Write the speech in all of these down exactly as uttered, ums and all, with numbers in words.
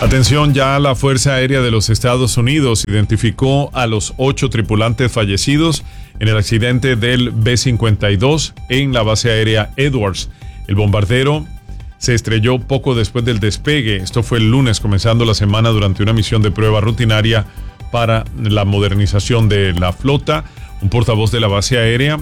Atención, ya la Fuerza Aérea de los Estados Unidos identificó a los ocho tripulantes fallecidos en el accidente del B cincuenta y dos en la base aérea Edwards. El bombardero se estrelló poco después del despegue. Esto fue el lunes, comenzando la semana durante una misión de prueba rutinaria para la modernización de la flota. Un portavoz de la base aérea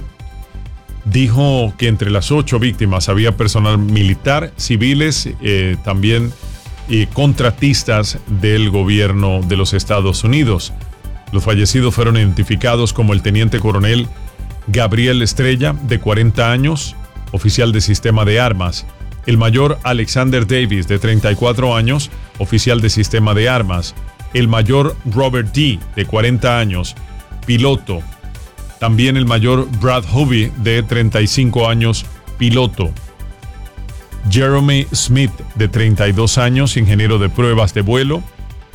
dijo que entre las ocho víctimas había personal militar, civiles, eh, también y contratistas del gobierno de los Estados Unidos. Los fallecidos fueron identificados como el teniente coronel Gabriel Estrella, de cuarenta años, oficial de sistema de armas; el mayor Alexander Davis, de treinta y cuatro años, oficial de sistema de armas; el mayor Robert D., de cuarenta años, piloto; también el mayor Brad Hobie, de treinta y cinco años, piloto; Jeremy Smith, de treinta y dos años, ingeniero de pruebas de vuelo;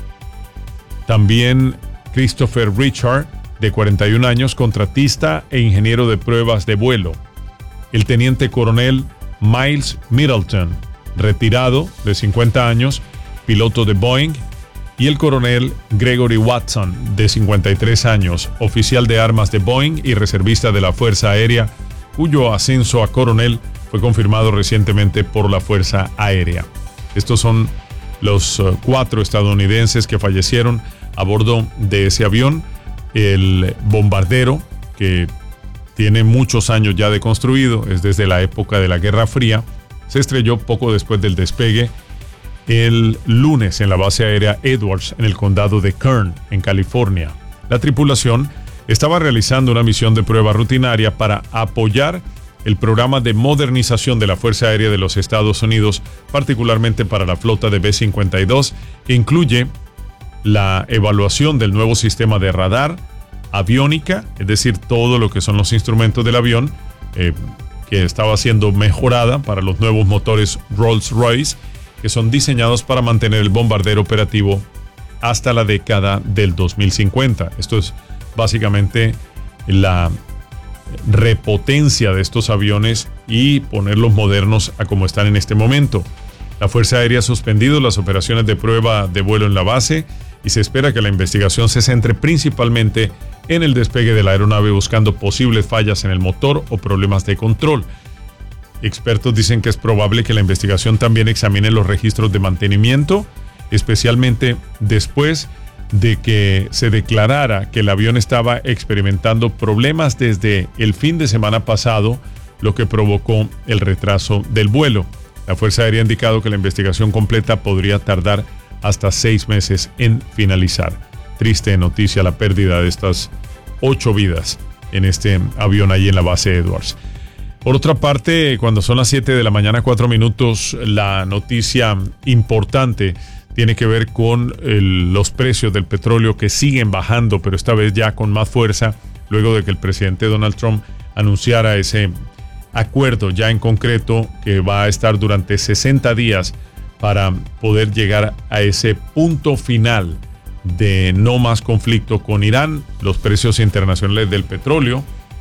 también Christopher Richard, de cuarenta y un años, contratista e ingeniero de pruebas de vuelo; el teniente coronel Miles Middleton, retirado, de cincuenta años, piloto de Boeing; y el coronel Gregory Watson, de cincuenta y tres años, oficial de armas de Boeing y reservista de la Fuerza Aérea, cuyo ascenso a coronel fue confirmado recientemente por la Fuerza Aérea. Estos son los uh, cuatro estadounidenses que fallecieron a bordo de ese avión. El bombardero, que tiene muchos años ya de construido, es desde la época de la Guerra Fría, se estrelló poco después del despegue el lunes en la base aérea Edwards, en el condado de Kern, en California. La tripulación estaba realizando una misión de prueba rutinaria para apoyar el programa de modernización de la Fuerza Aérea de los Estados Unidos, particularmente para la flota de B cincuenta y dos, que incluye la evaluación del nuevo sistema de radar, aviónica, es decir, todo lo que son los instrumentos del avión, eh, que estaba siendo mejorada para los nuevos motores Rolls-Royce, que son diseñados para mantener el bombardero operativo hasta la década del dos mil cincuenta. Esto es básicamente la repotencia de estos aviones y ponerlos modernos a como están en este momento. La Fuerza Aérea ha suspendido las operaciones de prueba de vuelo en la base y se espera que la investigación se centre principalmente en el despegue de la aeronave, buscando posibles fallas en el motor o problemas de control. Expertos dicen que es probable que la investigación también examine los registros de mantenimiento, especialmente después de que se declarara que el avión estaba experimentando problemas desde el fin de semana pasado, lo que provocó el retraso del vuelo. La Fuerza Aérea ha indicado que la investigación completa podría tardar hasta seis meses en finalizar. Triste noticia la pérdida de estas ocho vidas en este avión allí en la base Edwards. Por otra parte, cuando son las siete de la mañana, cuatro minutos, la noticia importante tiene que ver con el, los precios del petróleo, que siguen bajando, pero esta vez ya con más fuerza, luego de que el presidente Donald Trump anunciara ese acuerdo ya en concreto que va a estar durante sesenta días para poder llegar a ese punto final de no más conflicto con Irán. Los precios internacionales del petróleo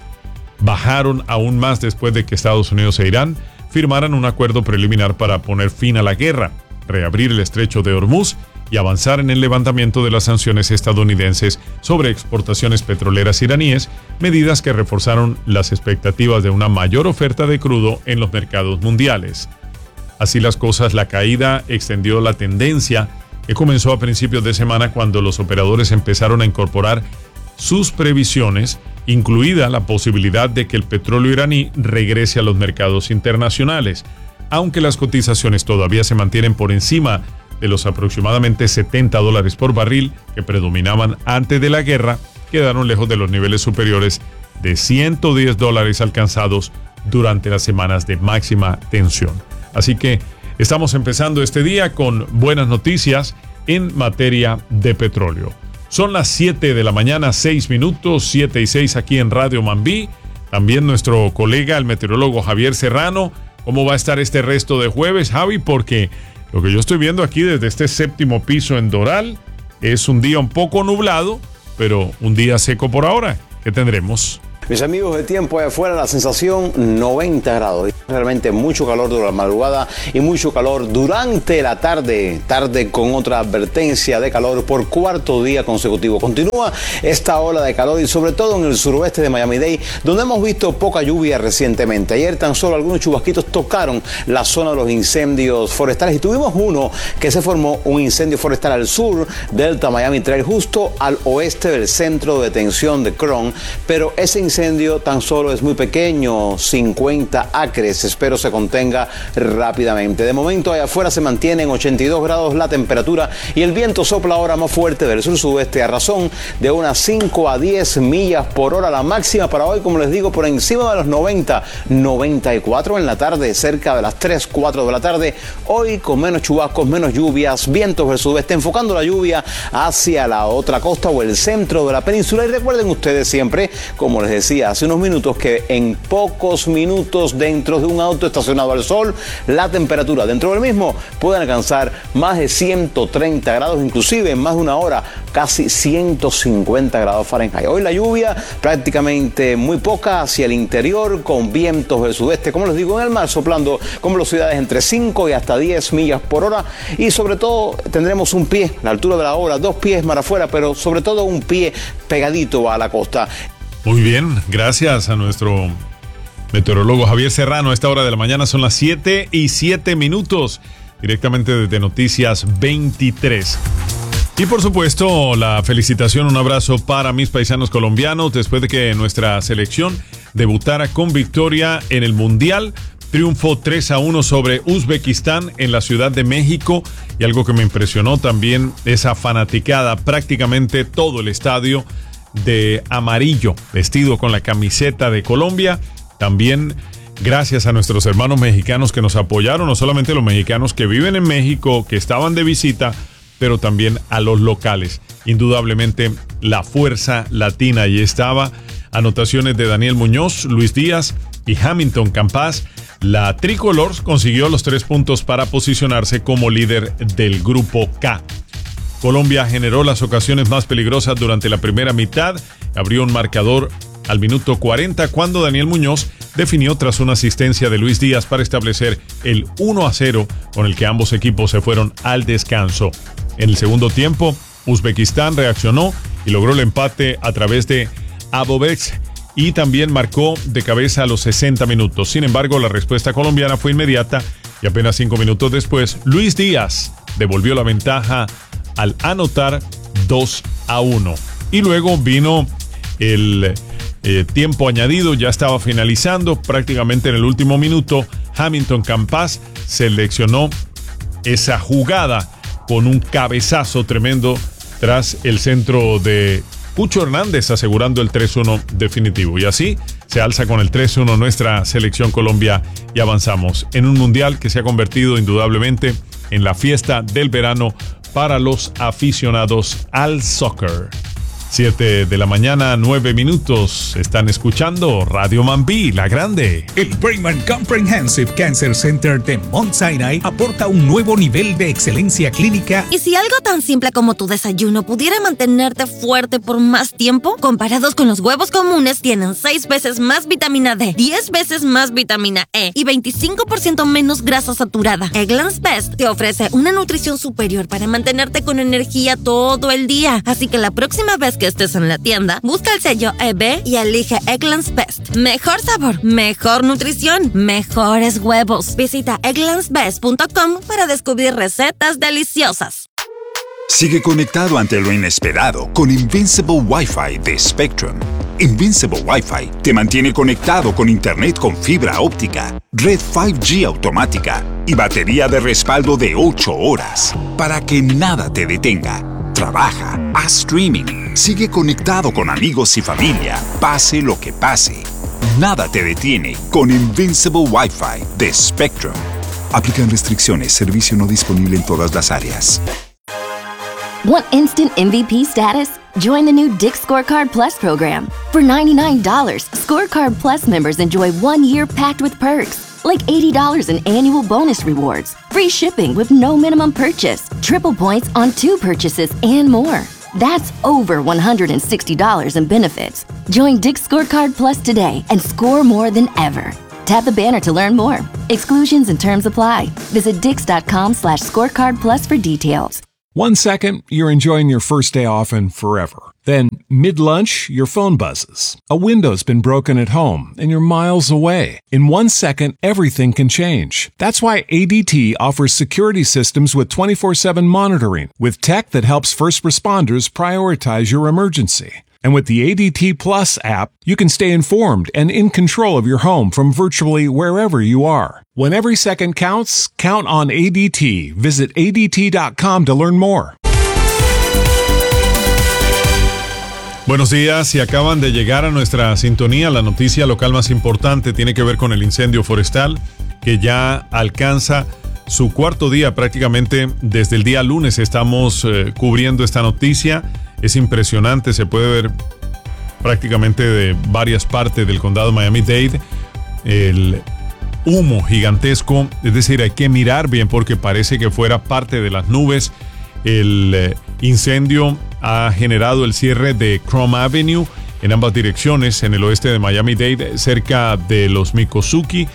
bajaron aún más después de que Estados Unidos e Irán firmaran un acuerdo preliminar para poner fin a la guerra, reabrir el estrecho de Hormuz y avanzar en el levantamiento de las sanciones estadounidenses sobre exportaciones petroleras iraníes, medidas que reforzaron las expectativas de una mayor oferta de crudo en los mercados mundiales. Así las cosas, la caída extendió la tendencia que comenzó a principios de semana, cuando los operadores empezaron a incorporar sus previsiones, incluida la posibilidad de que el petróleo iraní regrese a los mercados internacionales. Aunque las cotizaciones todavía se mantienen por encima de los aproximadamente setenta dólares por barril que predominaban antes de la guerra, quedaron lejos de los niveles superiores de ciento diez dólares alcanzados durante las semanas de máxima tensión. Así que estamos empezando este día con buenas noticias en materia de petróleo. Son las siete de la mañana, seis minutos, siete y seis aquí en Radio Mambí. También nuestro colega, el meteorólogo Javier Serrano. ¿Cómo va a estar este resto de jueves, Javi? Porque lo que yo estoy viendo aquí desde este séptimo piso en Doral es un día un poco nublado, pero un día seco por ahora. ¿Qué tendremos? Mis amigos, de tiempo allá afuera, la sensación noventa grados. Realmente mucho calor durante la madrugada y mucho calor durante la tarde. Tarde con otra advertencia de calor por cuarto día consecutivo. Continúa esta ola de calor y sobre todo en el suroeste de Miami-Dade, donde hemos visto poca lluvia recientemente. Ayer tan solo algunos chubasquitos tocaron la zona de los incendios forestales y tuvimos uno que se formó, un incendio forestal al sur Delta Miami Trail, justo al oeste del centro de detención de Cron, pero ese incendio incendio tan solo es muy pequeño, cincuenta acres. Espero se contenga rápidamente. De momento allá afuera se mantiene en ochenta y dos grados la temperatura y el viento sopla ahora más fuerte del sur-sudeste a razón de unas cinco a diez millas por hora. La máxima para hoy, como les digo, por encima de los noventa, noventa y cuatro en la tarde, cerca de las tres, cuatro de la tarde. Hoy con menos chubascos, menos lluvias, vientos del sudeste, enfocando la lluvia hacia la otra costa o el centro de la península. Y recuerden ustedes siempre, como les decía hace unos minutos, que en pocos minutos dentro de un auto estacionado al sol, la temperatura dentro del mismo puede alcanzar más de ciento treinta grados, inclusive en más de una hora casi ciento cincuenta grados Fahrenheit. Hoy la lluvia prácticamente muy poca hacia el interior, con vientos del sudeste, como les digo, en el mar soplando con velocidades entre cinco y hasta diez millas por hora, y sobre todo tendremos un pie, la altura de la hora, dos pies mar afuera, pero sobre todo un pie pegadito a la costa. Muy bien, gracias a nuestro meteorólogo Javier Serrano. A esta hora de la mañana son las siete y siete minutos, directamente desde Noticias veintitrés. Y por supuesto, la felicitación, un abrazo para mis paisanos colombianos después de que nuestra selección debutara con victoria en el Mundial. Triunfo tres a uno sobre Uzbekistán en la Ciudad de México, y algo que me impresionó también, esa fanaticada, prácticamente todo el estadio de amarillo, vestido con la camiseta de Colombia. También gracias a nuestros hermanos mexicanos que nos apoyaron, no solamente los mexicanos que viven en México, que estaban de visita, pero también a los locales. Indudablemente la fuerza latina allí estaba. Anotaciones de Daniel Muñoz, Luis Díaz y Hamilton Campas. La tricolor consiguió los tres puntos para posicionarse como líder del grupo K. Colombia generó las ocasiones más peligrosas durante la primera mitad. Abrió un marcador al minuto cuarenta cuando Daniel Muñoz definió tras una asistencia de Luis Díaz para establecer el uno a cero, con el que ambos equipos se fueron al descanso. En el segundo tiempo, Uzbekistán reaccionó y logró el empate a través de Abovec y también marcó de cabeza a los sesenta minutos. Sin embargo, la respuesta colombiana fue inmediata y apenas cinco minutos después, Luis Díaz devolvió la ventaja al anotar dos a uno. Y luego vino el eh, tiempo añadido, ya estaba finalizando, prácticamente en el último minuto, Hamilton Campas seleccionó esa jugada con un cabezazo tremendo tras el centro de Cucho Hernández, asegurando el tres uno definitivo. Y así se alza con el tres uno nuestra selección Colombia y avanzamos en un mundial que se ha convertido indudablemente en la fiesta del verano para los aficionados al soccer. siete de la mañana, nueve minutos. Están escuchando Radio Mambí, la grande. El Brigham Comprehensive Cancer Center de Mount Sinai aporta un nuevo nivel de excelencia clínica. ¿Y si algo tan simple como tu desayuno pudiera mantenerte fuerte por más tiempo? Comparados con los huevos comunes, tienen seis veces más vitamina D, diez veces más vitamina E y veinticinco por ciento menos grasa saturada. Eggland's Best te ofrece una nutrición superior para mantenerte con energía todo el día. Así que la próxima vez que estés en la tienda, busca el sello E B y elige Eggland's Best. Mejor sabor, mejor nutrición, mejores huevos. Visita egglands best punto com para descubrir recetas deliciosas. Sigue conectado ante lo inesperado con Invincible Wi-Fi de Spectrum. Invincible Wi-Fi te mantiene conectado con internet con fibra óptica, red cinco G automática y batería de respaldo de ocho horas para que nada te detenga. Trabaja, haz streaming, sigue conectado con amigos y familia, pase lo que pase. Nada te detiene con Invincible Wi-Fi de Spectrum. Aplican restricciones, servicio no disponible en todas las áreas. Want instant M V P status? Join the new Dick's Scorecard Plus program. For ninety-nine dollars, Scorecard Plus members enjoy one year packed with perks, like eighty dollars in annual bonus rewards, free shipping with no minimum purchase, triple points on two purchases, and more. That's over one hundred sixty dollars in benefits. Join Dick's Scorecard Plus today and score more than ever. Tap the banner to learn more. Exclusions and terms apply. Visit dix.com slash scorecard plus for details. One second, you're enjoying your first day off and forever. Then, mid-lunch, your phone buzzes. A window's been broken at home and you're miles away. In one second, everything can change. That's why A D T offers security systems with twenty-four seven monitoring, with tech that helps first responders prioritize your emergency. And with the A D T Plus app, you can stay informed and in control of your home from virtually wherever you are. When every second counts, count on A D T. Visit A D T dot com to learn more. Buenos días, si acaban de llegar a nuestra sintonía, la noticia local más importante tiene que ver con el incendio forestal que ya alcanza su cuarto día prácticamente. Desde el día lunes estamos eh, cubriendo esta noticia. Es impresionante, se puede ver prácticamente de varias partes del condado Miami-Dade el humo gigantesco, es decir, hay que mirar bien porque parece que fuera parte de las nubes. El eh, incendio ha generado el cierre de Chrome Avenue en ambas direcciones, en el oeste de Miami-Dade, cerca de los Miccosukee.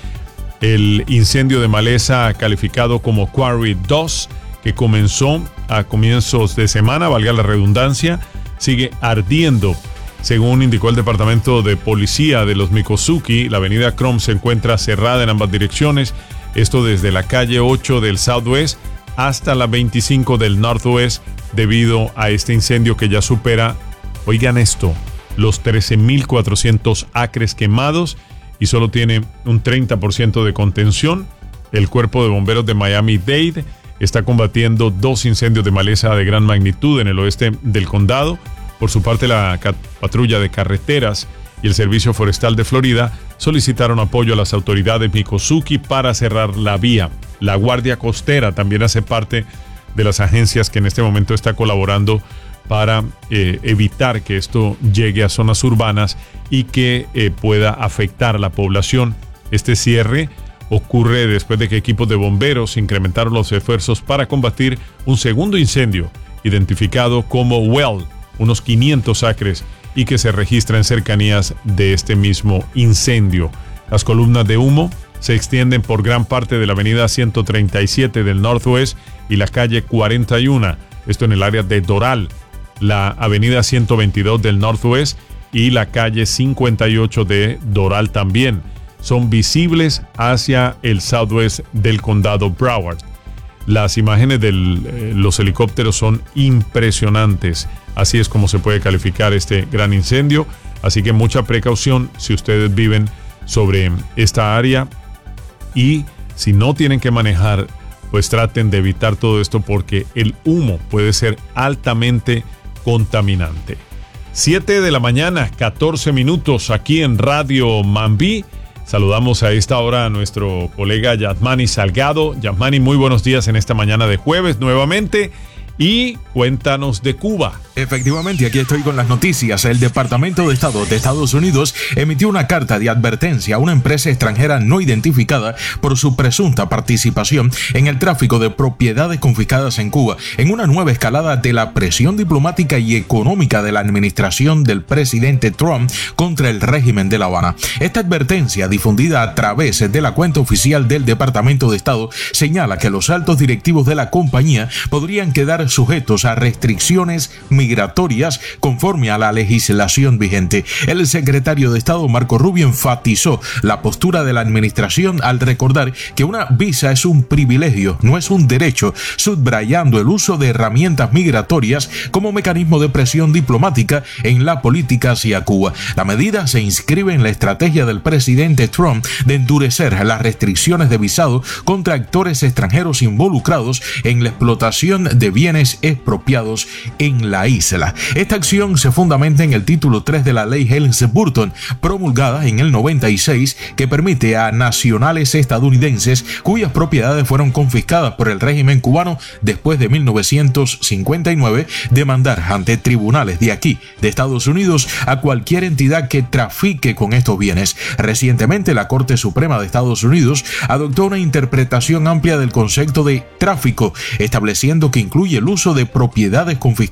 El incendio de maleza calificado como Quarry dos, que comenzó a comienzos de semana, valga la redundancia, sigue ardiendo. Según indicó el Departamento de Policía de los Miccosukee, la avenida Chrome se encuentra cerrada en ambas direcciones, esto desde la calle ocho del Southwest hasta la veinticinco del Northwest, debido a este incendio que ya supera, oigan esto, los trece mil cuatrocientos acres quemados y solo tiene un treinta por ciento de contención. El Cuerpo de Bomberos de Miami-Dade está combatiendo dos incendios de maleza de gran magnitud en el oeste del condado. Por su parte, la patrulla de carreteras y el Servicio Forestal de Florida solicitaron apoyo a las autoridades Miccosukee para cerrar la vía. La Guardia Costera también hace parte de las agencias que en este momento está colaborando para eh, evitar que esto llegue a zonas urbanas y que eh, pueda afectar a la población. Este cierre ocurre después de que equipos de bomberos incrementaron los esfuerzos para combatir un segundo incendio, identificado como Well, unos quinientos acres, y que se registra en cercanías de este mismo incendio. Las columnas de humo se extienden por gran parte de la avenida ciento treinta y siete del Northwest y la calle cuarenta y uno, esto en el área de Doral, la avenida ciento veintidós del Northwest y la calle cincuenta y ocho de Doral también. Son visibles hacia el Southwest del condado Broward. Las imágenes de eh, los helicópteros son impresionantes. Así es como se puede calificar este gran incendio. Así que mucha precaución si ustedes viven sobre esta área. Y si no tienen que manejar, pues traten de evitar todo esto porque el humo puede ser altamente contaminante. siete de la mañana, catorce minutos aquí en Radio Mambí. Saludamos a esta hora a nuestro colega Yasmani Salgado. Yasmani, muy buenos días en esta mañana de jueves nuevamente. Y cuéntanos de Cuba. Efectivamente, aquí estoy con las noticias. El Departamento de Estado de Estados Unidos emitió una carta de advertencia a una empresa extranjera no identificada por su presunta participación en el tráfico de propiedades confiscadas en Cuba, en una nueva escalada de la presión diplomática y económica de la administración del presidente Trump contra el régimen de La Habana. Esta advertencia, difundida a través de la cuenta oficial del Departamento de Estado, señala que los altos directivos de la compañía podrían quedar sujetos a restricciones migratorias conforme a la legislación vigente. El secretario de Estado Marco Rubio enfatizó la postura de la administración al recordar que una visa es un privilegio, no es un derecho, subrayando el uso de herramientas migratorias como mecanismo de presión diplomática en la política hacia Cuba. La medida se inscribe en la estrategia del presidente Trump de endurecer las restricciones de visado contra actores extranjeros involucrados en la explotación de bienes expropiados en la isla. Esta acción se fundamenta en el título tres de la ley Helms-Burton, promulgada en el noventa y seis, que permite a nacionales estadounidenses cuyas propiedades fueron confiscadas por el régimen cubano después de mil novecientos cincuenta y nueve demandar ante tribunales de aquí, de Estados Unidos, a cualquier entidad que trafique con estos bienes. Recientemente, la Corte Suprema de Estados Unidos adoptó una interpretación amplia del concepto de tráfico, estableciendo que incluye el uso de propiedades confiscadas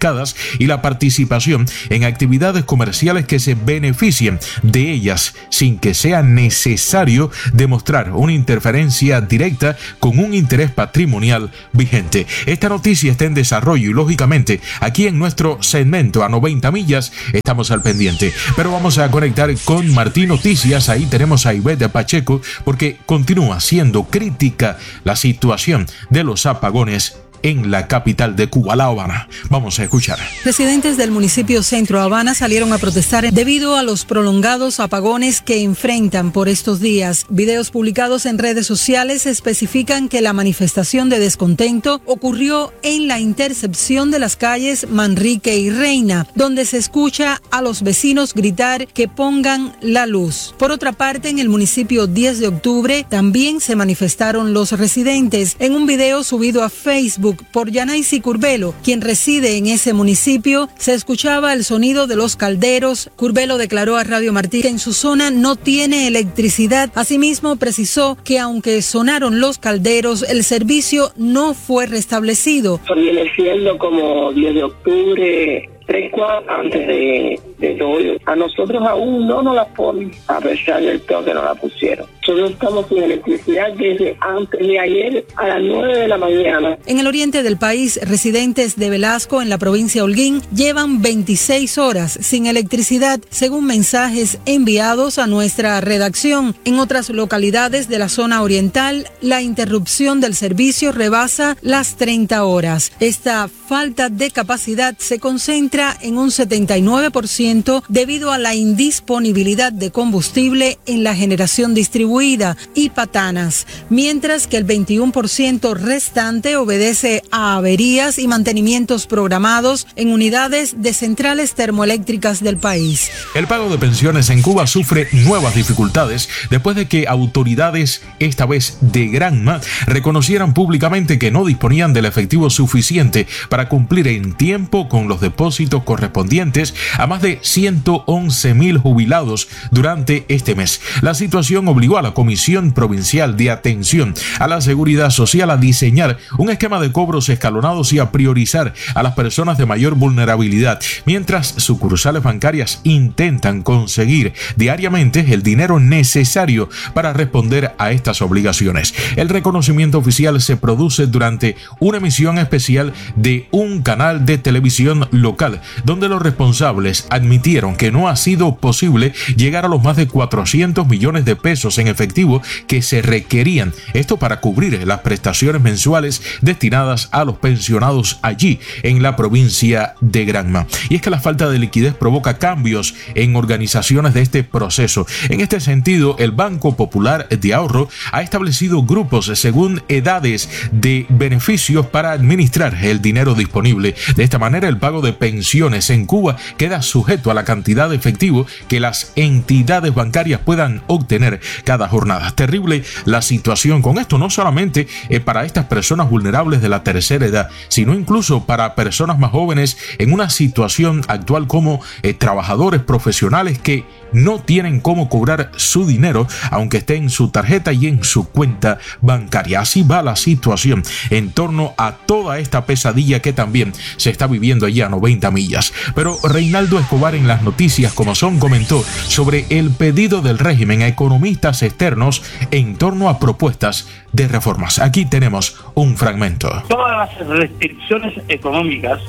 y la participación en actividades comerciales que se beneficien de ellas sin que sea necesario demostrar una interferencia directa con un interés patrimonial vigente. Esta noticia está en desarrollo y lógicamente aquí en nuestro segmento a noventa millas estamos al pendiente. Pero vamos a conectar con Martín Noticias. Ahí tenemos a Ivette Pacheco porque continúa siendo crítica la situación de los apagones en la capital de Cuba, La Habana. Vamos a escuchar. Residentes del municipio Centro Habana salieron a protestar debido a los prolongados apagones que enfrentan por estos días. Videos publicados en redes sociales especifican que la manifestación de descontento ocurrió en la intercepción de las calles Manrique y Reina, donde se escucha a los vecinos gritar que pongan la luz. Por otra parte, en el municipio diez de octubre también se manifestaron los residentes. En un video subido a Facebook por Yanaisi Curbelo, quien reside en ese municipio, se escuchaba el sonido de los calderos. Curbelo declaró a Radio Martí que en su zona no tiene electricidad. Asimismo, precisó que aunque sonaron los calderos, el servicio no fue restablecido. Viene siendo como diez de octubre, tres cuadras antes de, de hoy. A nosotros aún no nos la ponen, a pesar del todo que nos la pusieron. Nosotros estamos sin electricidad desde antes de ayer a las nueve de la mañana. En el oriente del país, residentes de Velasco, en la provincia Holguín, llevan veintiséis horas sin electricidad, según mensajes enviados a nuestra redacción. En otras localidades de la zona oriental, la interrupción del servicio rebasa las treinta horas. Esta falta de capacidad se concentra en un setenta y nueve por ciento debido a la indisponibilidad de combustible en la generación distribuida y patanas, mientras que el veintiuno por ciento restante obedece a averías y mantenimientos programados en unidades de centrales termoeléctricas del país. El pago de pensiones en Cuba sufre nuevas dificultades después de que autoridades, esta vez de Granma, reconocieran públicamente que no disponían del efectivo suficiente para cumplir en tiempo con los depósitos correspondientes a más de ciento once mil jubilados durante este mes. La situación obligó a la Comisión Provincial de Atención a la Seguridad Social a diseñar un esquema de cobros escalonados y a priorizar a las personas de mayor vulnerabilidad, mientras sucursales bancarias intentan conseguir diariamente el dinero necesario para responder a estas obligaciones. El reconocimiento oficial se produce durante una emisión especial de un canal de televisión local, donde los responsables admitieron que no ha sido posible llegar a los más de cuatrocientos millones de pesos en efectivo que se requerían, esto para cubrir las prestaciones mensuales destinadas a los pensionados allí en la provincia de Granma. Y es que la falta de liquidez provoca cambios en organizaciones de este proceso. En este sentido, el Banco Popular de Ahorro ha establecido grupos según edades de beneficios para administrar el dinero disponible. De esta manera, el pago de pensiones en Cuba queda sujeto a la cantidad de efectivo que las entidades bancarias puedan obtener cada jornada. Terrible la situación con esto, no solamente eh, para estas personas vulnerables de la tercera edad, sino incluso para personas más jóvenes en una situación actual como eh, trabajadores profesionales que no tienen cómo cobrar su dinero, aunque esté en su tarjeta y en su cuenta bancaria. Así va la situación en torno a toda esta pesadilla que también se está viviendo allá a noventa millas. Pero Reinaldo Escobar en las noticias como son comentó sobre el pedido del régimen a economistas externos en torno a propuestas de reformas. Aquí tenemos un fragmento. Todas las restricciones económicas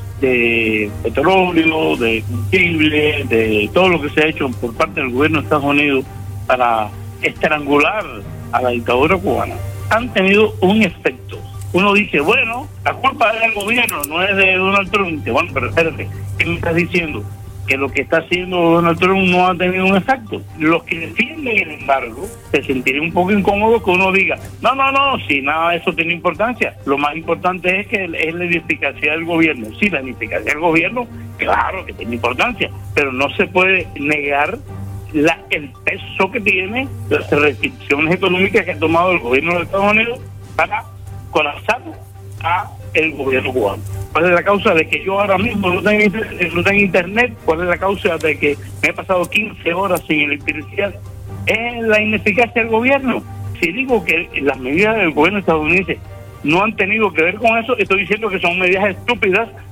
de petróleo, de combustible, de todo lo que se ha hecho por parte del gobierno de Estados Unidos para estrangular a la dictadura cubana han tenido un efecto. Uno dice, bueno, la culpa es del gobierno, no es de Donald Trump. Dice, bueno, pero espérate, ¿qué me estás diciendo? Que lo que está haciendo Donald Trump no ha tenido un efecto. Los que defienden el embargo se sentirían un poco incómodos que uno diga, no, no, no, si nada de eso tiene importancia. Lo más importante es que es la ineficacia del gobierno. Sí, la ineficacia del gobierno, claro que tiene importancia, pero no se puede negar la, el peso que tiene las restricciones económicas que ha tomado el gobierno de Estados Unidos para colapsar a el gobierno cubano. ¿Cuál es la causa de que yo ahora mismo no tengo, no tengo internet? ¿Cuál es la causa de que me he pasado quince horas sin electricidad? Es la ineficacia del gobierno. Si digo que las medidas del gobierno estadounidense no han tenido que ver con eso, estoy diciendo que son medidas estúpidas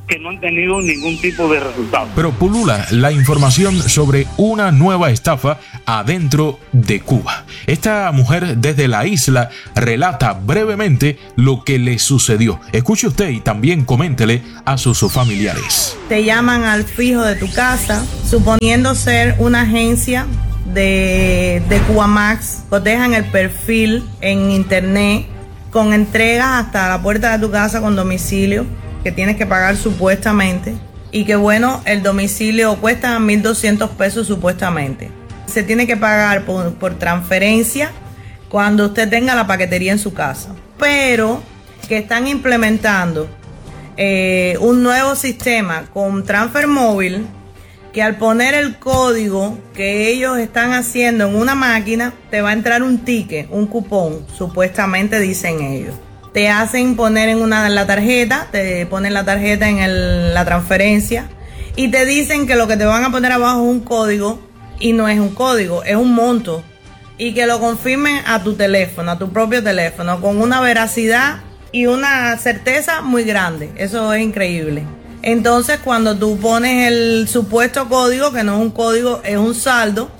que no han tenido ningún tipo de resultado. Pero pulula la información sobre una nueva estafa adentro de Cuba. Esta mujer desde la isla relata brevemente lo que le sucedió. Escuche usted y también coméntele a sus familiares. Te llaman al fijo de tu casa, suponiendo ser una agencia de, de Cubamax, cotejan el perfil en internet con entregas hasta la puerta de tu casa con domicilio, que tienes que pagar supuestamente, y que bueno, el domicilio cuesta mil doscientos pesos supuestamente. Se tiene que pagar por, por transferencia cuando usted tenga la paquetería en su casa, pero que están implementando eh, un nuevo sistema con transfer móvil, que al poner el código que ellos están haciendo en una máquina, te va a entrar un ticket, un cupón, supuestamente dicen ellos. Te hacen poner en una en la tarjeta, te ponen la tarjeta en el, la transferencia y te dicen que lo que te van a poner abajo es un código y no es un código, es un monto. Y que lo confirmen a tu teléfono, a tu propio teléfono, con una veracidad y una certeza muy grande. Eso es increíble. Entonces, cuando tú pones el supuesto código, que no es un código, es un saldo,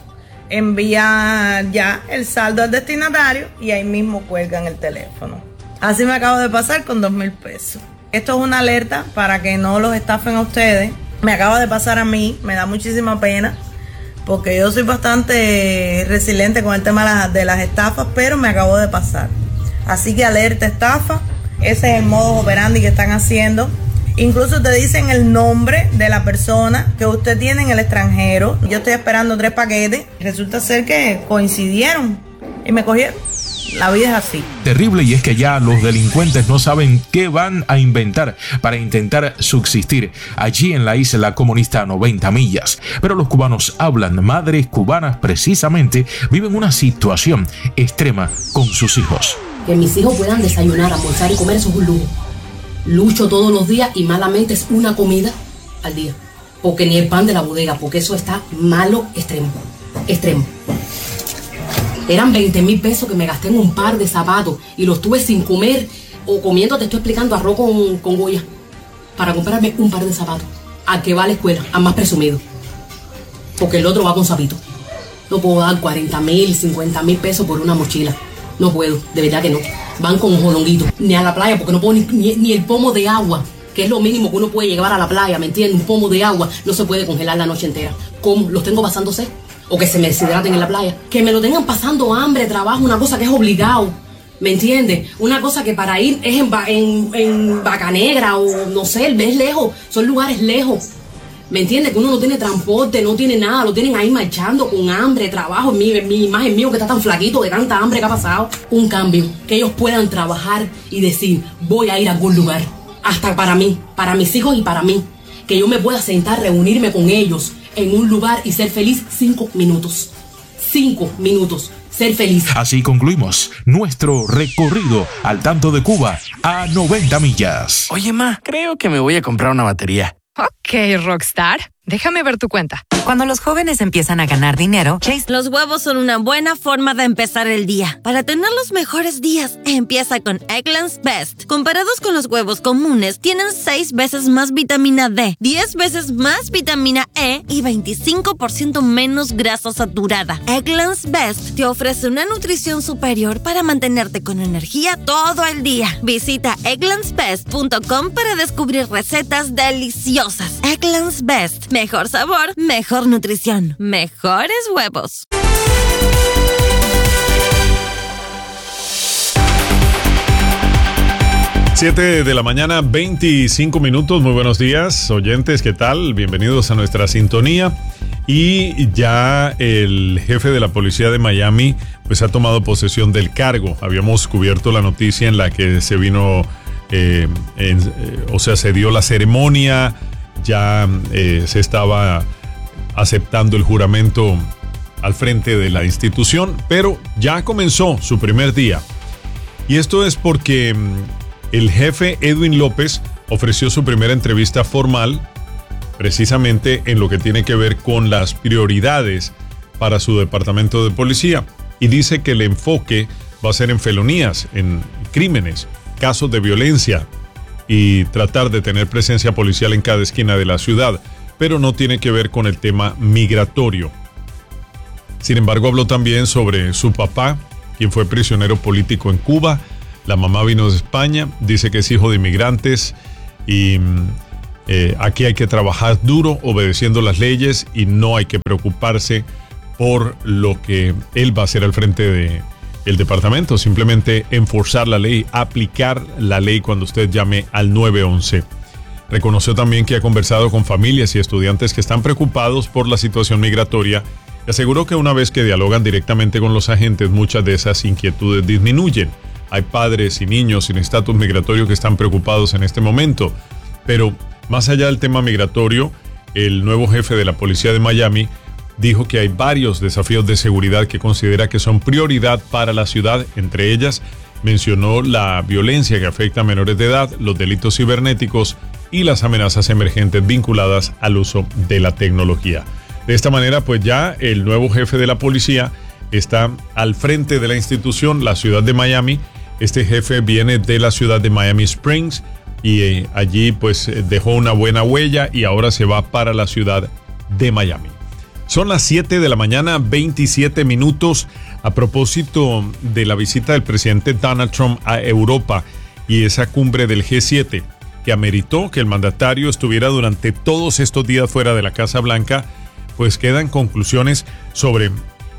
envía ya el saldo al destinatario y ahí mismo cuelgan el teléfono. Así me acabo de pasar con dos mil pesos. Esto es una alerta para que no los estafen a ustedes. Me acaba de pasar a mí, me da muchísima pena, porque yo soy bastante resiliente con el tema de las, de las estafas, pero me acabó de pasar. Así que alerta estafa, ese es el modus operandi que están haciendo. Incluso te dicen el nombre de la persona que usted tiene en el extranjero. Yo estoy esperando tres paquetes. Resulta ser que coincidieron y me cogieron. La vida es así. Terrible, y es que ya los delincuentes no saben qué van a inventar para intentar subsistir allí en la isla comunista noventa millas. Pero los cubanos hablan, madres cubanas precisamente viven una situación extrema con sus hijos. Que mis hijos puedan desayunar, almorzar y comer, eso es un lujo. Lucho todos los días y malamente es una comida al día. Porque ni el pan de la bodega, porque eso está malo, extremo, extremo. Eran veinte mil pesos que me gasté en un par de zapatos y los tuve sin comer o comiendo, te estoy explicando, arroz con, con goya, para comprarme un par de zapatos. ¿A qué va a la escuela? Al más presumido. Porque el otro va con zapito. No puedo dar cuarenta mil, cincuenta mil pesos por una mochila. No puedo, de verdad que no. Van con un jolonguito. Ni a la playa, porque no puedo ni, ni, ni el pomo de agua, que es lo mínimo que uno puede llevar a la playa, ¿me entiendes? Un pomo de agua no se puede congelar la noche entera. ¿Cómo? ¿Los tengo pasando sed? O que se me deshidraten en la playa. Que me lo tengan pasando hambre, trabajo, una cosa que es obligado. ¿Me entiendes? Una cosa que para ir es en, en, en Bacanegra o no sé, es lejos. Son lugares lejos. ¿Me entiendes? Que uno no tiene transporte, no tiene nada. Lo tienen ahí marchando con hambre, trabajo. Mi, mi imagen mío que está tan flaquito de tanta hambre que ha pasado. Un cambio. Que ellos puedan trabajar y decir, voy a ir a algún lugar. Hasta para mí, para mis hijos y para mí. Que yo me pueda sentar, reunirme con ellos en un lugar y ser feliz cinco minutos. Cinco minutos. Ser feliz. Así concluimos nuestro recorrido al tanto de Cuba a noventa millas. Oye, ma, creo que me voy a comprar una batería. Ok, Rockstar. Déjame ver tu cuenta. Cuando los jóvenes empiezan a ganar dinero, Chase... Los huevos son una buena forma de empezar el día. Para tener los mejores días, empieza con Eggland's Best. Comparados con los huevos comunes, tienen seis veces más vitamina D, diez veces más vitamina E y veinticinco por ciento menos grasa saturada. Eggland's Best te ofrece una nutrición superior para mantenerte con energía todo el día. Visita egglands best punto com para descubrir recetas deliciosas. Eggland's Best. Mejor sabor, mejor nutrición, mejores huevos. siete de la mañana, veinticinco minutos. Muy buenos días, oyentes, ¿qué tal? Bienvenidos a nuestra sintonía. Y ya el jefe de la policía de Miami pues ha tomado posesión del cargo. Habíamos cubierto la noticia en la que se vino, eh, en, eh, o sea, se dio la ceremonia. Ya eh, se estaba aceptando el juramento al frente de la institución, pero ya comenzó su primer día. Y esto es porque el jefe Edwin López ofreció su primera entrevista formal precisamente en lo que tiene que ver con las prioridades para su departamento de policía. Y dice que el enfoque va a ser en felonías, en crímenes, casos de violencia, y tratar de tener presencia policial en cada esquina de la ciudad, pero no tiene que ver con el tema migratorio. Sin embargo, habló también sobre su papá, quien fue prisionero político en Cuba. La mamá vino de España, dice que es hijo de inmigrantes y eh, aquí hay que trabajar duro obedeciendo las leyes y no hay que preocuparse por lo que él va a hacer al frente de el departamento, simplemente enforzar la ley, aplicar la ley cuando usted llame al nueve once. Reconoció también que ha conversado con familias y estudiantes que están preocupados por la situación migratoria y aseguró que una vez que dialogan directamente con los agentes, muchas de esas inquietudes disminuyen. Hay padres y niños sin estatus migratorio que están preocupados en este momento, pero más allá del tema migratorio, el nuevo jefe de la policía de Miami dijo que hay varios desafíos de seguridad que considera que son prioridad para la ciudad. Entre ellas, mencionó la violencia que afecta a menores de edad, los delitos cibernéticos y las amenazas emergentes vinculadas al uso de la tecnología. De esta manera, pues ya el nuevo jefe de la policía está al frente de la institución, la ciudad de Miami. Este jefe viene de la ciudad de Miami Springs y eh, allí pues dejó una buena huella y ahora se va para la ciudad de Miami. Son las siete de la mañana, veintisiete minutos, a propósito de la visita del presidente Donald Trump a Europa y esa cumbre del G siete, que ameritó que el mandatario estuviera durante todos estos días fuera de la Casa Blanca, pues quedan conclusiones sobre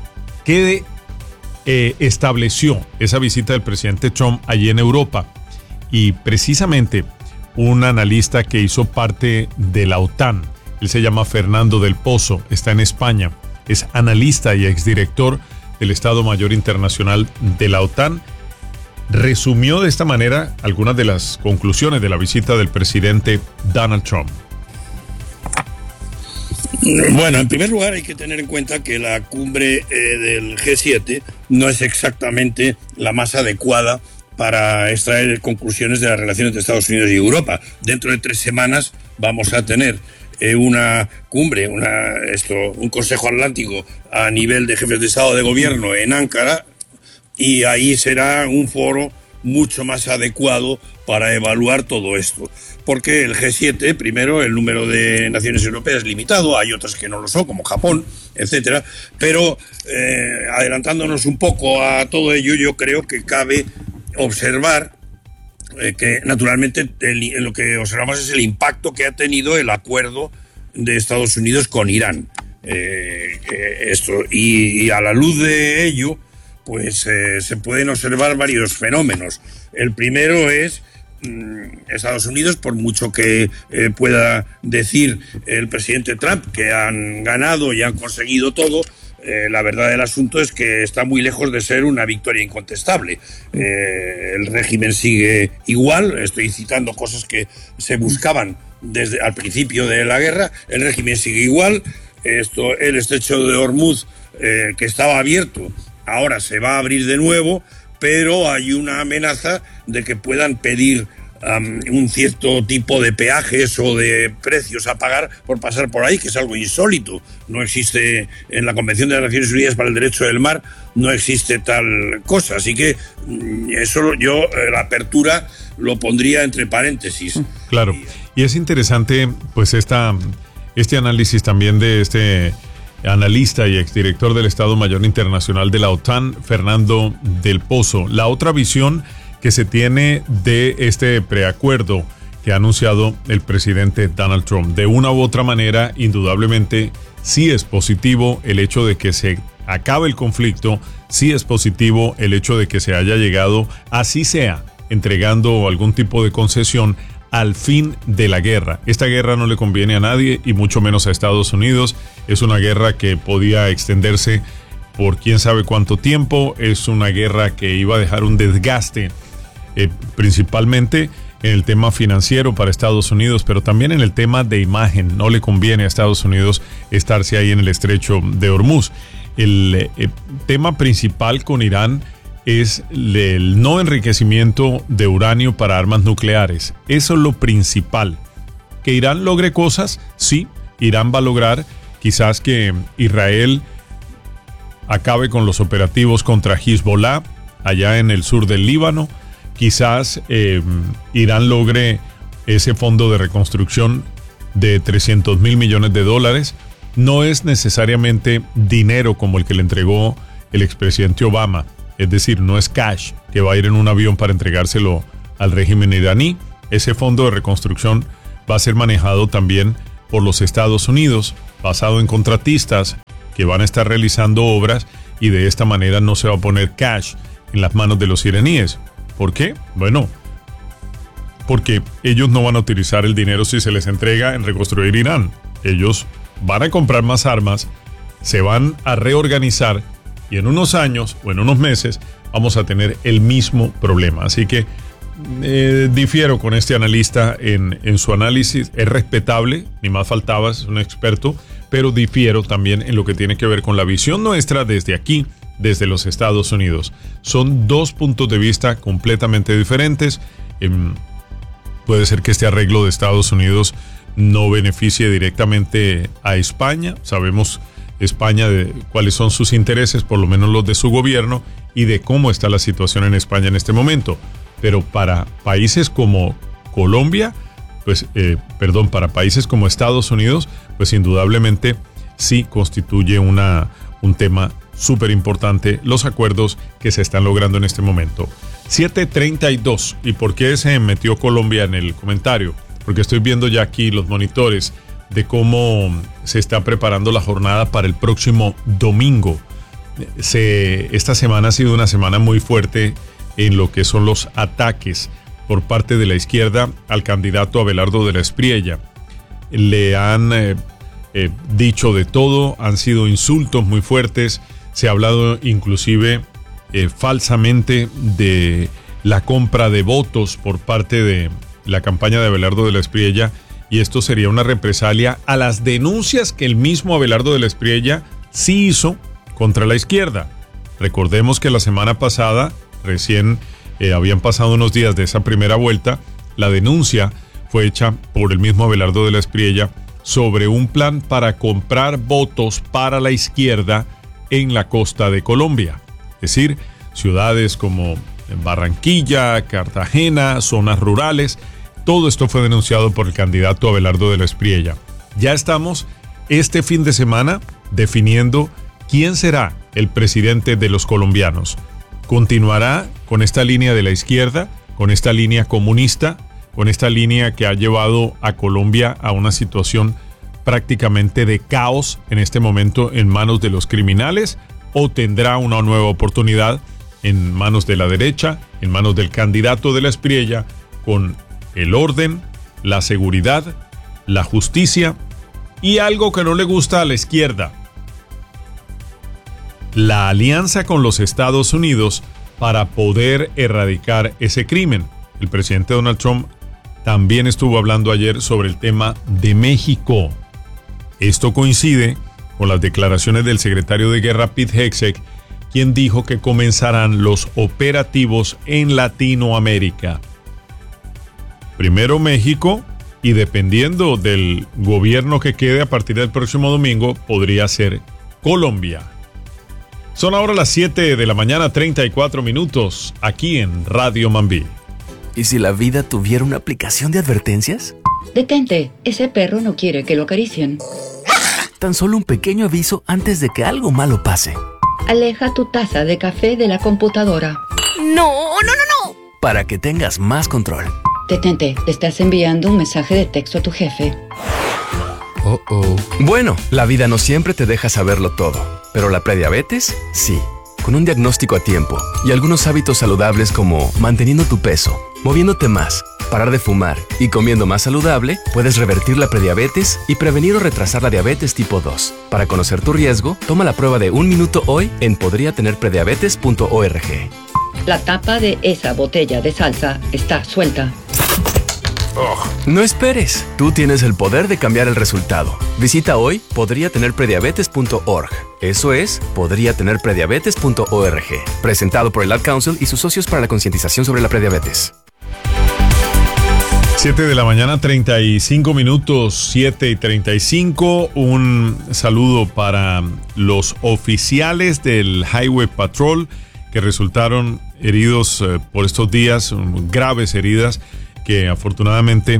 qué eh, estableció esa visita del presidente Trump allí en Europa. Y precisamente un analista que hizo parte de la OTAN, él se llama Fernando del Pozo, está en España, es analista y exdirector del Estado Mayor Internacional de la OTAN, resumió de esta manera algunas de las conclusiones de la visita del presidente Donald Trump. Bueno, en primer lugar hay que tener en cuenta que la cumbre eh, del G siete no es exactamente la más adecuada para extraer conclusiones de las relaciones de Estados Unidos y Europa. Dentro de tres semanas vamos a tener eh, una cumbre, una, esto, un Consejo Atlántico a nivel de jefes de Estado de Gobierno en Ankara, y ahí será un foro mucho más adecuado para evaluar todo esto. Porque el G siete, primero, el número de naciones europeas es limitado, hay otras que no lo son, como Japón, etcétera. Pero eh, adelantándonos un poco a todo ello, yo creo que cabe observar eh, que, naturalmente, el, lo que observamos es el impacto que ha tenido el acuerdo de Estados Unidos con Irán. Eh, eh, esto, y, y a la luz de ello, pues eh, se pueden observar varios fenómenos. El primero es mmm, Estados Unidos, por mucho que eh, pueda decir el presidente Trump que han ganado y han conseguido todo, eh, la verdad del asunto es que está muy lejos de ser una victoria incontestable. Eh, el régimen sigue igual, estoy citando cosas que se buscaban desde al principio de la guerra, el régimen sigue igual. Esto, el estrecho de Hormuz, eh, que estaba abierto, ahora se va a abrir de nuevo, pero hay una amenaza de que puedan pedir um, un cierto tipo de peajes o de precios a pagar por pasar por ahí, que es algo insólito. No existe en la Convención de las Naciones Unidas para el Derecho del Mar, no existe tal cosa. Así que eso yo, eh, la apertura, lo pondría entre paréntesis. Claro, y es interesante pues esta, este análisis también de este analista y exdirector del Estado Mayor Internacional de la OTAN, Fernando del Pozo. La otra visión que se tiene de este preacuerdo que ha anunciado el presidente Donald Trump, de una u otra manera, indudablemente sí es positivo el hecho de que se acabe el conflicto, sí es positivo el hecho de que se haya llegado, así sea, entregando algún tipo de concesión al fin de la guerra. Esta guerra no le conviene a nadie y mucho menos a Estados Unidos. Es una guerra que podía extenderse por quién sabe cuánto tiempo. Es una guerra que iba a dejar un desgaste eh, principalmente en el tema financiero para Estados Unidos, pero también en el tema de imagen. No le conviene a Estados Unidos estarse ahí en el estrecho de Hormuz. El eh, tema principal con Irán es el no enriquecimiento de uranio para armas nucleares. Eso es lo principal. ¿Que Irán logre cosas? Sí, Irán va a lograr quizás que Israel acabe con los operativos contra Hezbollah allá en el sur del Líbano. Quizás eh, Irán logre ese fondo de reconstrucción de trescientos mil millones de dólares no es necesariamente dinero como el que le entregó el expresidente Obama. Es decir, no es cash que va a ir en un avión para entregárselo al régimen iraní. Ese fondo de reconstrucción va a ser manejado también por los Estados Unidos, basado en contratistas que van a estar realizando obras, y de esta manera no se va a poner cash en las manos de los iraníes. ¿Por qué? Bueno, porque ellos no van a utilizar el dinero si se les entrega en reconstruir Irán. Ellos van a comprar más armas, se van a reorganizar, y en unos años o en unos meses vamos a tener el mismo problema. Así que eh, difiero con este analista en, en su análisis. Es respetable, ni más faltaba, es un experto, pero difiero también en lo que tiene que ver con la visión nuestra desde aquí, desde los Estados Unidos. Son dos puntos de vista completamente diferentes. Eh, puede ser que este arreglo de Estados Unidos no beneficie directamente a España. Sabemos España de cuáles son sus intereses, por lo menos los de su gobierno, y de cómo está la situación en España en este momento. Pero para países como Colombia, pues, eh, perdón, para países como Estados Unidos, pues indudablemente sí constituye una, un tema súper importante los acuerdos que se están logrando en este momento. siete treinta y dos. ¿Y por qué se metió Colombia en el comentario? Porque estoy viendo ya aquí los monitores de cómo se está preparando la jornada para el próximo domingo. Se, esta semana ha sido una semana muy fuerte en lo que son los ataques por parte de la izquierda al candidato Abelardo de la Espriella. Le han eh, eh, dicho de todo, han sido insultos muy fuertes, se ha hablado inclusive eh, falsamente de la compra de votos por parte de la campaña de Abelardo de la Espriella, y esto sería una represalia a las denuncias que el mismo Abelardo de la Espriella sí hizo contra la izquierda. Recordemos que la semana pasada, recién eh, habían pasado unos días de esa primera vuelta, la denuncia fue hecha por el mismo Abelardo de la Espriella sobre un plan para comprar votos para la izquierda en la costa de Colombia. Es decir, ciudades como Barranquilla, Cartagena, zonas rurales. Todo esto fue denunciado por el candidato Abelardo de la Espriella. Ya estamos este fin de semana definiendo quién será el presidente de los colombianos. ¿Continuará con esta línea de la izquierda, con esta línea comunista, con esta línea que ha llevado a Colombia a una situación prácticamente de caos en este momento en manos de los criminales, o tendrá una nueva oportunidad en manos de la derecha, en manos del candidato de la Espriella, con el orden, la seguridad, la justicia y algo que no le gusta a la izquierda: la alianza con los Estados Unidos para poder erradicar ese crimen? El presidente Donald Trump también estuvo hablando ayer sobre el tema de México. Esto coincide con las declaraciones del secretario de Guerra Pete Hegseth, quien dijo que comenzarán los operativos en Latinoamérica. Primero México, y dependiendo del gobierno que quede a partir del próximo domingo, podría ser Colombia. Son ahora las siete de la mañana, treinta y cuatro minutos, aquí en Radio Mambí. ¿Y si la vida tuviera una aplicación de advertencias? Detente, ese perro no quiere que lo acaricien. Tan solo un pequeño aviso antes de que algo malo pase. Aleja tu taza de café de la computadora. ¡No, no, no, no! Para que tengas más control. Detente, te estás enviando un mensaje de texto a tu jefe. Oh, oh. Bueno, la vida no siempre te deja saberlo todo, pero la prediabetes, sí. Con un diagnóstico a tiempo y algunos hábitos saludables como manteniendo tu peso, moviéndote más, parar de fumar y comiendo más saludable, puedes revertir la prediabetes y prevenir o retrasar la diabetes tipo dos. Para conocer tu riesgo, toma la prueba de un minuto hoy en podría tener prediabetes punto org. La tapa de esa botella de salsa está suelta. Oh. No esperes, tú tienes el poder de cambiar el resultado. Visita hoy podría tener prediabetes punto org. Eso es podría tener prediabetes punto org. Presentado por el Ad Council y sus socios para la concientización sobre la prediabetes. siete de la mañana, treinta y cinco minutos, siete y treinta y cinco. Un saludo para los oficiales del Highway Patrol que resultaron heridos eh, por estos días, graves heridas, que afortunadamente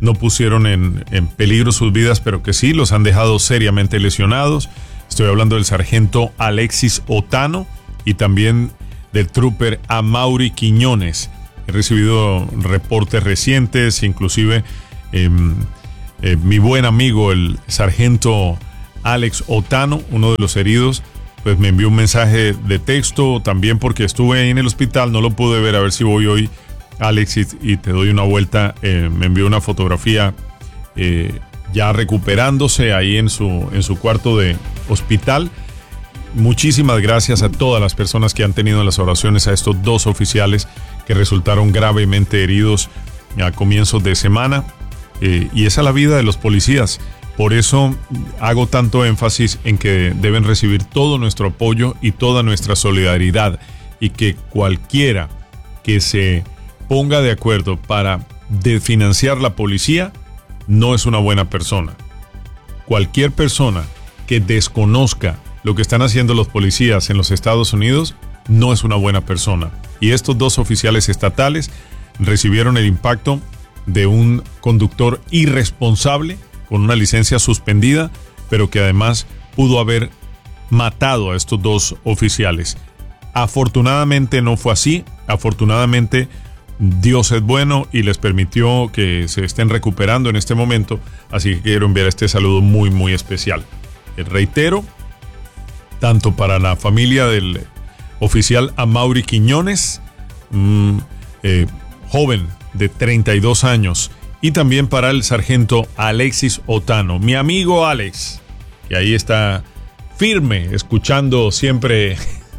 no pusieron en, en peligro sus vidas, pero que sí los han dejado seriamente lesionados. Estoy hablando del sargento Alexis Otano y también del trooper Amaury Quiñones. He recibido reportes recientes, inclusive eh, eh, mi buen amigo, el sargento Alex Otano, uno de los heridos, pues me envió un mensaje de texto, también porque estuve ahí en el hospital, no lo pude ver, a ver si voy hoy, Alex, y, y te doy una vuelta. Eh, me envió una fotografía eh, ya recuperándose ahí en su, en su cuarto de hospital. Muchísimas gracias a todas las personas que han tenido en las oraciones a estos dos oficiales que resultaron gravemente heridos a comienzos de semana. Eh, y esa es la vida de los policías. Por eso hago tanto énfasis en que deben recibir todo nuestro apoyo y toda nuestra solidaridad, y que cualquiera que se ponga de acuerdo para desfinanciar la policía no es una buena persona. Cualquier persona que desconozca lo que están haciendo los policías en los Estados Unidos no es una buena persona. Y estos dos oficiales estatales recibieron el impacto de un conductor irresponsable con una licencia suspendida, pero que además pudo haber matado a estos dos oficiales. Afortunadamente no fue así. Afortunadamente Dios es bueno y les permitió que se estén recuperando en este momento. Así que quiero enviar este saludo muy muy especial. Reitero, tanto para la familia del oficial Amaury Quiñones, mmm, eh, joven de treinta y dos años, y también para el sargento Alexis Otano, mi amigo Alex, que ahí está firme, escuchando siempre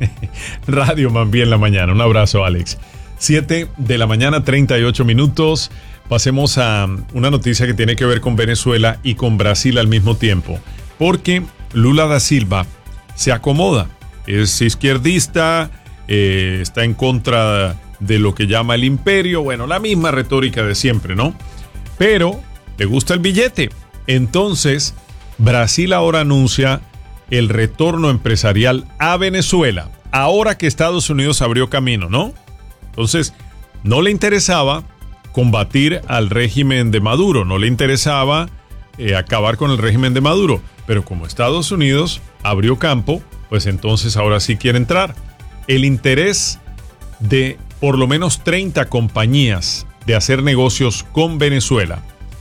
Radio Mambí en la mañana. Un abrazo, Alex. siete de la mañana, treinta y ocho minutos. Pasemos a una noticia que tiene que ver con Venezuela y con Brasil al mismo tiempo, porque Lula da Silva se acomoda, es izquierdista, eh, está en contra de lo que llama el imperio, bueno, la misma retórica de siempre, ¿no? Pero le gusta el billete. Entonces, Brasil ahora anuncia el retorno empresarial a Venezuela, ahora que Estados Unidos abrió camino, ¿no? Entonces, no le interesaba combatir al régimen de Maduro, no le interesaba eh, acabar con el régimen de Maduro, pero como Estados Unidos abrió campo, pues entonces ahora sí quiere entrar. El interés de por lo menos treinta compañías de hacer negocios con Venezuela.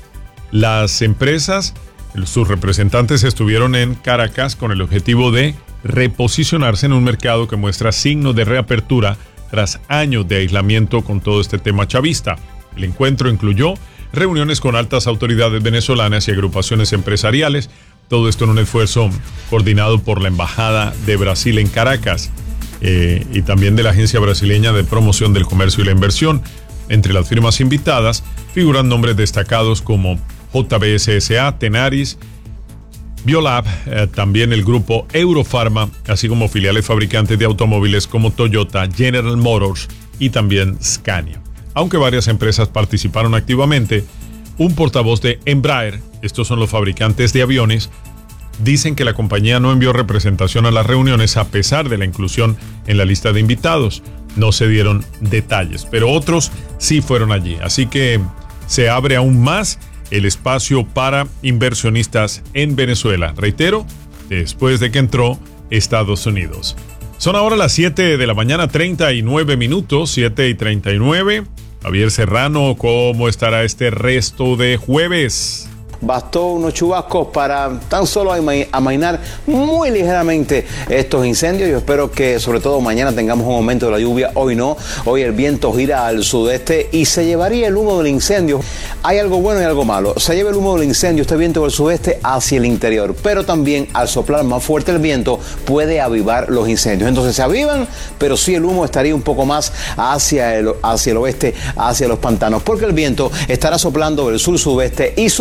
Las empresas, sus representantes estuvieron en Caracas con el objetivo de reposicionarse en un mercado que muestra signos de reapertura tras años de aislamiento con todo este tema chavista. El encuentro incluyó reuniones con altas autoridades venezolanas y agrupaciones empresariales, todo esto en un esfuerzo coordinado por la Embajada de Brasil en Caracas eh, y también de la Agencia Brasileña de Promoción del Comercio y la Inversión. Entre las firmas invitadas figuran nombres destacados como J B S S A, Tenaris, Biolab, eh, también el grupo Eurofarma, así como filiales fabricantes de automóviles como Toyota, General Motors y también Scania. Aunque varias empresas participaron activamente, un portavoz de Embraer, estos son los fabricantes de aviones, dicen que la compañía no envió representación a las reuniones a pesar de la inclusión en la lista de invitados. No se dieron detalles, pero otros sí fueron allí. Así que se abre aún más el espacio para inversionistas en Venezuela. Reitero, después de que entró Estados Unidos. Son ahora las siete de la mañana, treinta y nueve minutos, siete y treinta y nueve. Javier Serrano, ¿cómo estará este resto de jueves? Bastó unos chubascos para tan solo amainar muy ligeramente estos incendios. Yo espero que sobre todo mañana tengamos un aumento de la lluvia. Hoy no, hoy el viento gira al sudeste y se llevaría el humo del incendio. Hay algo bueno y algo malo. Se lleva el humo del incendio, este viento del sudeste, hacia el interior, pero también al soplar más fuerte el viento puede avivar los incendios. Entonces se avivan, pero sí el humo estaría un poco más hacia el, hacia el oeste, hacia los pantanos, porque el viento estará soplando del sur-sudeste y sudeste. Ya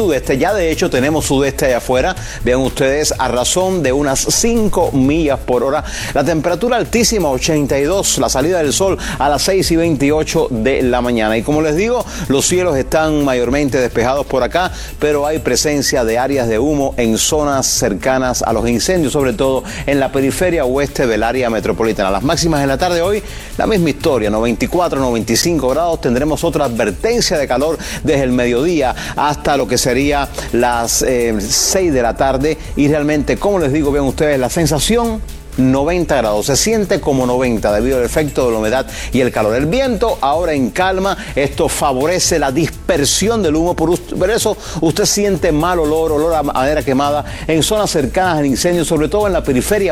Ya de hecho tenemos sudeste allá afuera, vean ustedes, a razón de unas cinco millas por hora. La temperatura altísima, ochenta y dos, la salida del sol a las seis y veintiocho de la mañana. Y como les digo, los cielos están mayormente despejados por acá, pero hay presencia de áreas de humo en zonas cercanas a los incendios, sobre todo en la periferia oeste del área metropolitana. Las máximas en la tarde de hoy, la misma historia, noventa y cuatro, noventa y cinco grados. Tendremos otra advertencia de calor desde el mediodía hasta lo que sería las eh, seis de la tarde. Y realmente, como les digo, vean ustedes la sensación, noventa grados, se siente como noventa debido al efecto de la humedad y el calor. El viento ahora en calma, esto favorece la dispersión del humo, por, por eso usted siente mal olor, olor a madera quemada en zonas cercanas al incendio, sobre todo en la periferia